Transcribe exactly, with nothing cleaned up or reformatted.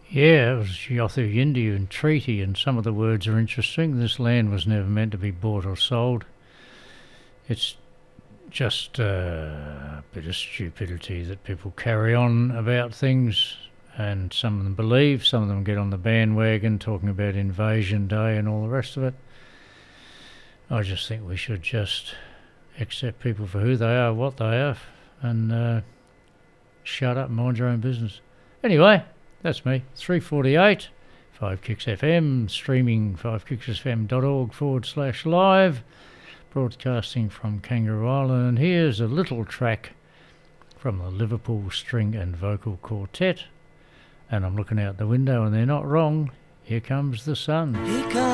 Yeah, it was Yothu Yindi and treaty, and some of the words are interesting. This land was never meant to be bought or sold. It's just uh, a bit of stupidity that people carry on about things, and some of them believe, some of them get on the bandwagon talking about Invasion Day and all the rest of it. I just think we should just accept people for who they are, what they are, and uh, shut up and mind your own business. Anyway, that's me. three forty-eight, five Kicks F M, streaming five kicks f m dot org forward slash live, broadcasting from Kangaroo Island. And here's a little track from the Liverpool String and Vocal Quartet. And I'm looking out the window and they're not wrong. Here comes the sun. Here comes